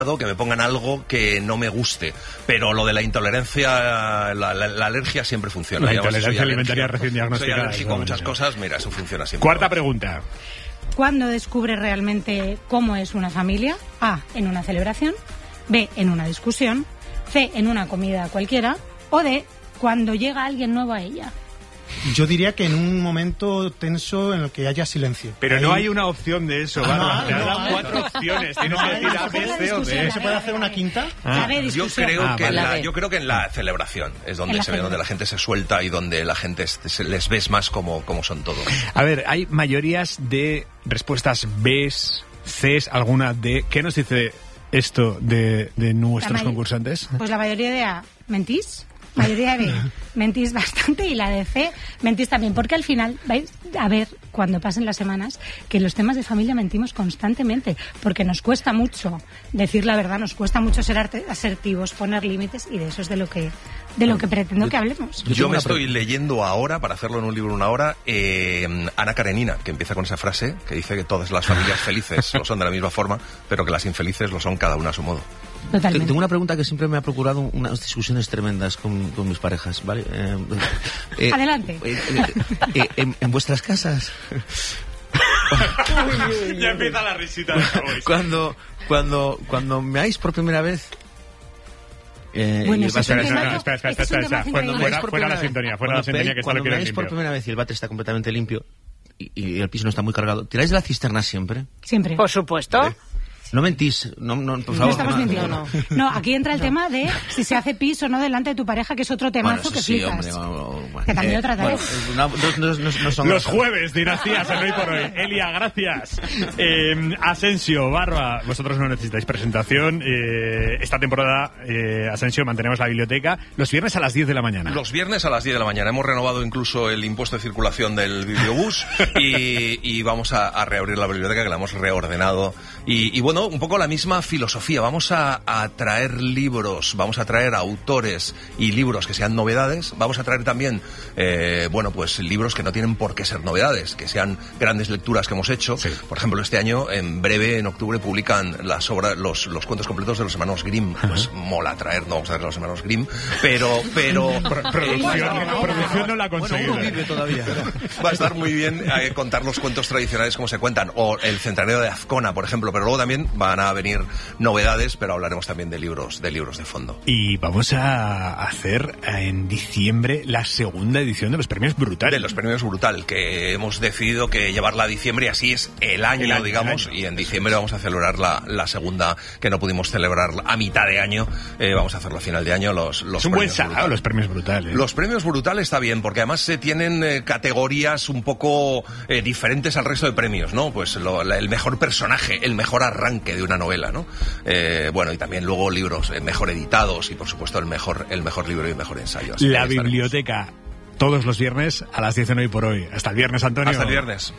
que me pongan algo que no me guste, pero lo de la intolerancia, la alergia siempre funciona. La intolerancia alimentaria recién diagnosticada. Soy alérgico a muchas cosas, mira, eso funciona siempre. Cuarta pregunta. ¿Cuándo descubre realmente cómo es una familia? A, en una celebración, B, en una discusión, C, en una comida cualquiera, o D, cuando llega alguien nuevo a ella. Yo diría que en un momento tenso en el que haya silencio. Pero no hay una opción de eso, Barba. Te dan 4 opciones. Tienes que decir A, B, C o D. ¿Se puede hacer una quinta? Yo creo que en la celebración es donde se ve, donde la gente se suelta y donde la gente les ves más como son todos. A ver, hay mayorías de respuestas Bs, Cs, alguna D. ¿Qué nos dice esto de nuestros concursantes? Pues la mayoría de A, ¿mentís? Mayoría de B, mentís bastante, y la de C, mentís también, porque al final vais a ver, cuando pasen las semanas, que en los temas de familia mentimos constantemente, porque nos cuesta mucho decir la verdad, nos cuesta mucho ser asertivos, poner límites, y de eso es de lo que pretendo que hablemos. Yo me estoy leyendo ahora, para hacerlo en un libro una hora, Ana Karenina, que empieza con esa frase, que dice que todas las familias felices lo son de la misma forma, pero que las infelices lo son cada una a su modo. Totalmente. Tengo una pregunta que siempre me ha procurado unas discusiones tremendas con mis parejas, ¿vale? Adelante. En vuestras casas. Ya empieza la risita. Cuando meáis por primera vez. Bueno, espera. Fuera la sintonía que está lo quiero Cuando meáis por primera vez y el váter está completamente limpio y el piso no está muy cargado, ¿tiráis de la cisterna siempre? Siempre. Por supuesto. No mentís, no, por favor. No estamos mintiendo. No, aquí entra el tema de si se hace pis o no delante de tu pareja, que es otro temazo que sí, flipas. Hombre, que también lo trataremos. No son los jueves, dinastías, en Hoy por Hoy. Elia, gracias. Asensio, Barba, vosotros no necesitáis presentación. Esta temporada, Asensio, mantenemos la biblioteca los viernes a las 10 de la mañana. Los viernes a las 10 de la mañana. Hemos renovado incluso el impuesto de circulación del bibliobús y vamos a reabrir la biblioteca, que la hemos reordenado. Y bueno, un poco la misma filosofía. Vamos a traer libros, vamos a traer autores y libros que sean novedades. Vamos a traer también, pues libros que no tienen por qué ser novedades, que sean grandes lecturas que hemos hecho. Sí. Por ejemplo, este año, en breve, en octubre, publican las obras, los cuentos completos de los hermanos Grimm. Pues mola traer, no vamos a traer los hermanos Grimm, pero producción no la ha conseguido. Va a estar muy bien contar los cuentos tradicionales como se cuentan, o el Centenario de Azcona, por ejemplo, pero luego también van a venir novedades, pero hablaremos también de libros de fondo. Y vamos a hacer en diciembre la segunda edición de los premios Brutal. De los premios Brutal, que hemos decidido que llevarla a diciembre, y así es el año, digamos, y en diciembre vamos a celebrar la segunda, que no pudimos celebrar a mitad de año, vamos a hacerlo a final de año. Es un buen salado, los premios Brutal. Los premios Brutal está bien, porque además se tienen categorías un poco diferentes al resto de premios, ¿no? Pues el mejor personaje, el mejor arranque de una novela, ¿no? Y también luego libros mejor editados y, por supuesto, el mejor libro y el mejor ensayo. Así la biblioteca, todos los viernes a las 10 en Hoy por Hoy. Hasta el viernes, Antonio. Hasta el viernes.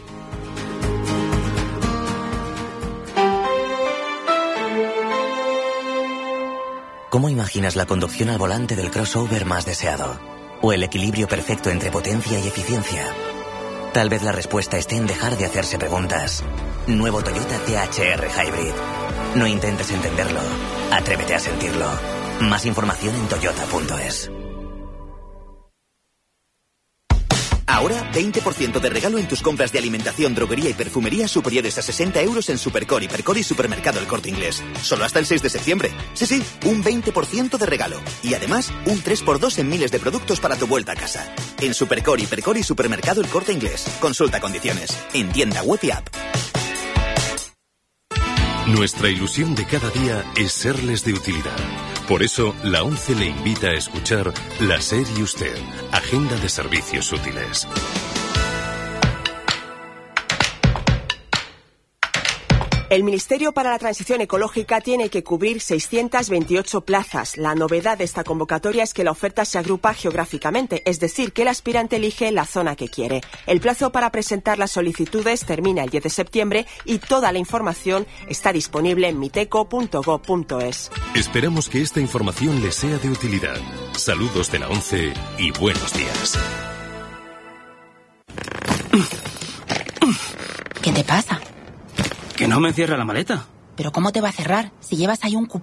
¿Cómo imaginas la conducción al volante del crossover más deseado? ¿O el equilibrio perfecto entre potencia y eficiencia? Tal vez la respuesta esté en dejar de hacerse preguntas. Nuevo Toyota CHR Hybrid. No intentes entenderlo. Atrévete a sentirlo. Más información en toyota.es. Ahora, 20% de regalo en tus compras de alimentación, droguería y perfumería superiores a 60 euros en Supercore, Hipercore y Supermercado El Corte Inglés. Solo hasta el 6 de septiembre. Sí, un 20% de regalo. Y además, un 3x2 en miles de productos para tu vuelta a casa. En Supercore, Hipercore y Supermercado El Corte Inglés. Consulta condiciones. En tienda web y app. Nuestra ilusión de cada día es serles de utilidad. Por eso, la ONCE le invita a escuchar La SER y Usted, Agenda de Servicios Útiles. El Ministerio para la Transición Ecológica tiene que cubrir 628 plazas. La novedad de esta convocatoria es que la oferta se agrupa geográficamente, es decir, que el aspirante elige la zona que quiere. El plazo para presentar las solicitudes termina el 10 de septiembre y toda la información está disponible en miteco.gov.es. Esperamos que esta información les sea de utilidad. Saludos de la ONCE y buenos días. ¿Qué te pasa? Que no me cierra la maleta. Pero ¿cómo te va a cerrar si llevas ahí un